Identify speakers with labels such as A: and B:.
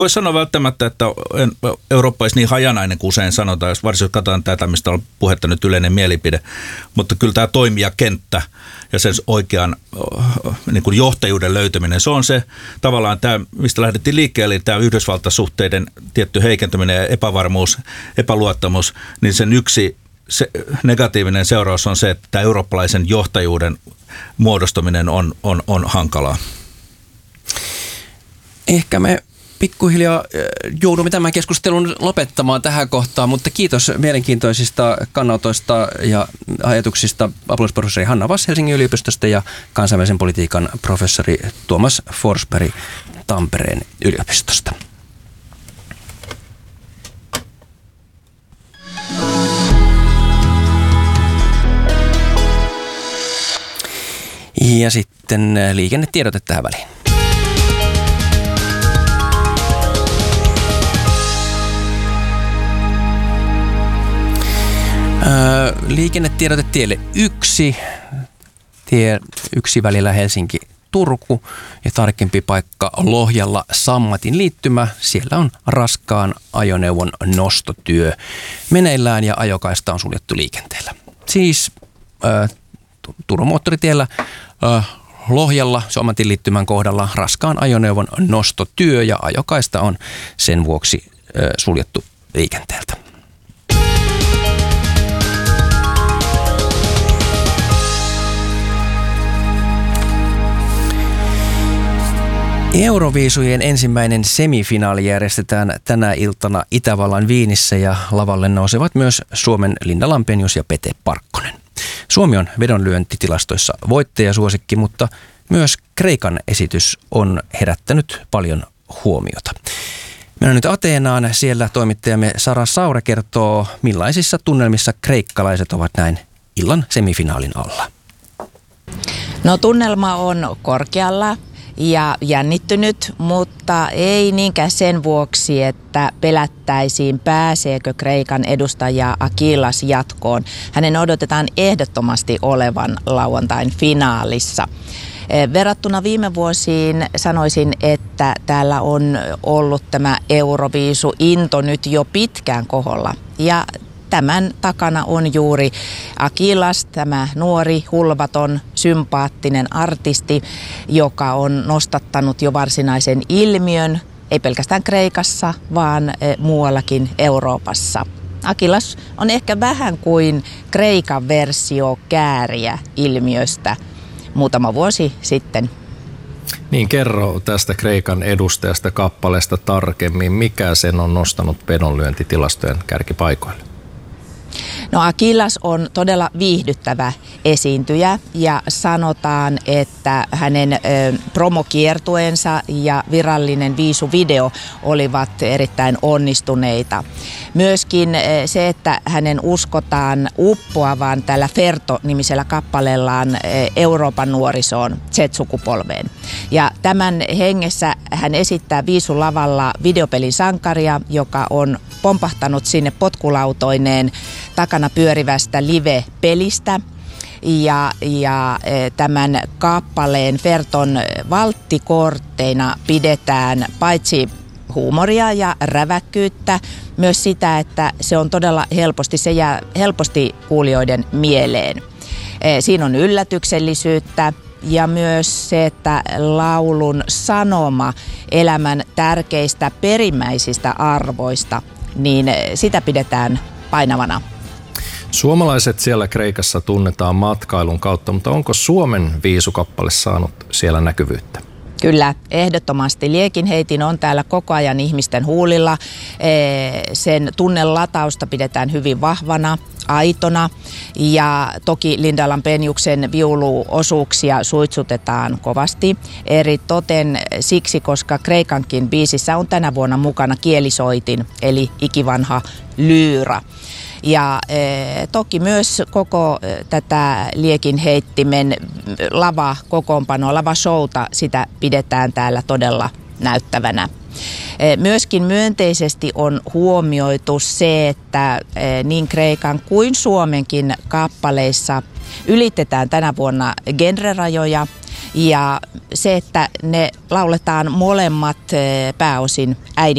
A: Voisi sanoa välttämättä, että Eurooppa olisi niin hajanainen kuin usein sanotaan, jos varsinkin katsotaan tätä, mistä on puhetta nyt yleinen mielipide. Mutta kyllä tämä toimijakenttä ja sen oikean niin kuin johtajuuden löytäminen, se on se tavallaan tämä, mistä lähdettiin liikkeelle, eli tämä Yhdysvaltasuhteiden tietty heikentyminen ja epävarmuus, epäluottamus, niin sen yksi negatiivinen seuraus on se, että tämä eurooppalaisen johtajuuden muodostuminen on hankalaa.
B: Ehkä me pikkuhiljaa joudumme tämän keskustelun lopettamaan tähän kohtaan, mutta kiitos mielenkiintoisista kannanotoista ja ajatuksista apulaisprofessori Hanna Vass Helsingin yliopistosta ja kansainvälisen politiikan professori Tuomas Forsberg Tampereen yliopistosta. Ja sitten liikennetiedote tähän väliin. Liikennetiedote tielle 1, tie 1 välillä Helsinki-Turku ja tarkempi paikka Lohjalla Sammatin liittymä. Siellä on raskaan ajoneuvon nostotyö meneillään ja ajokaista on suljettu liikenteellä. Siis Turun moottoritiellä Lohjalla Sammatin liittymän kohdalla raskaan ajoneuvon nostotyö ja ajokaista on sen vuoksi suljettu liikenteeltä. Euroviisujen ensimmäinen semifinaali järjestetään tänä iltana Itävallan Viinissä ja lavalle nousevat myös Suomen Linda Lampenius ja Pete Parkkonen. Suomi on vedonlyöntitilastoissa voittajasuosikki, mutta myös Kreikan esitys on herättänyt paljon huomiota. Mennään nyt Ateenaan. Siellä toimittajamme Sara Saura kertoo, millaisissa tunnelmissa kreikkalaiset ovat näin illan semifinaalin alla.
C: No, tunnelma on korkealla ja jännittynyt, mutta ei niinkään sen vuoksi, että pelättäisiin, pääseekö Kreikan edustaja Akilas jatkoon. Hänen odotetaan ehdottomasti olevan lauantain finaalissa. Verrattuna viime vuosiin sanoisin, että täällä on ollut tämä Euroviisu-into nyt jo pitkään koholla. Ja tämän takana on juuri Akilas, tämä nuori, hulvaton, sympaattinen artisti, joka on nostattanut jo varsinaisen ilmiön, ei pelkästään Kreikassa, vaan muuallakin Euroopassa. Akilas on ehkä vähän kuin Kreikan versio Kääriä ilmiöstä muutama vuosi sitten.
D: Niin, kerro tästä Kreikan edustajasta kappaleesta tarkemmin. Mikä sen on nostanut vedonlyöntitilastojen kärkipaikoille?
C: No, Akilas on todella viihdyttävä esiintyjä ja sanotaan, että hänen promokiertueensa ja virallinen viisuvideo olivat erittäin onnistuneita. Myöskin se, että hänen uskotaan uppoavan tällä Ferto-nimisellä kappaleellaan Euroopan nuorisoon, Z-sukupolveen. Ja tämän hengessä hän esittää viisulavalla videopelin sankaria, joka on pompahtanut sinne potkulautoineen takana pyörivästä live-pelistä. Ja tämän kappaleen Ferton valttikortteina pidetään paitsi huumoria ja räväkkyyttä, myös sitä, että se on todella se jää helposti kuulijoiden mieleen. Siinä on yllätyksellisyyttä ja myös se, että laulun sanoma elämän tärkeistä perimmäisistä arvoista, niin sitä pidetään painavana.
D: Suomalaiset siellä Kreikassa tunnetaan matkailun kautta, mutta onko Suomen viisukappale saanut siellä näkyvyyttä?
C: Kyllä, ehdottomasti. Liekinheitin on täällä koko ajan ihmisten huulilla. Sen tunnelatausta pidetään hyvin vahvana, aitona. Ja toki Linda Lampeniuksen viuluosuuksia suitsutetaan kovasti. Eritoten siksi, koska Kreikankin biisissä on tänä vuonna mukana kielisoitin, eli ikivanha lyyra. Ja toki myös koko tätä Liekinheittimen lavakokoonpanoa, lavashowta, sitä pidetään täällä todella näyttävänä. Myöskin myönteisesti on huomioitu se, että niin Kreikan kuin Suomenkin kappaleissa ylitetään tänä vuonna genrerajoja ja se, että ne lauletaan molemmat pääosin äidin